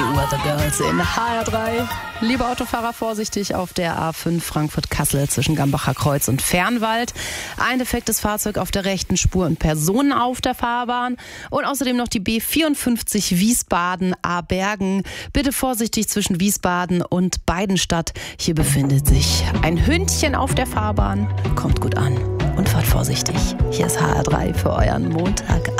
die Weather Girls in HR3. Liebe Autofahrer, vorsichtig auf der A5 Frankfurt-Kassel zwischen Gambacher Kreuz und Fernwald. Ein defektes Fahrzeug auf der rechten Spur und Personen auf der Fahrbahn. Und außerdem noch die B54 Wiesbaden-Abergen. Bitte vorsichtig zwischen Wiesbaden und Beidenstadt. Hier befindet sich ein Hündchen auf der Fahrbahn. Kommt gut an und fahrt vorsichtig. Hier ist HR3 für euren Montagabend.